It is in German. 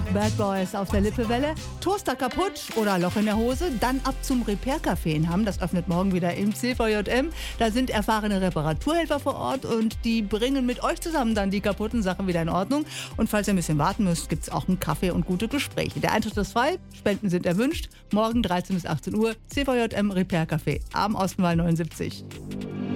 Bad Boys auf der Lippewelle. Toaster kaputt oder Loch in der Hose? Dann ab zum Repair-Café in Hamm. Das öffnet morgen wieder im CVJM. Da sind erfahrene Reparaturhelfer vor Ort und die bringen mit euch zusammen dann die kaputten Sachen wieder in Ordnung. Und falls ihr ein bisschen warten müsst, gibt es auch einen Kaffee und gute Gespräche. Der Eintritt ist frei, Spenden sind erwünscht. Morgen 13 bis 18 Uhr, CVJM Repair-Café am Ostenwall 79.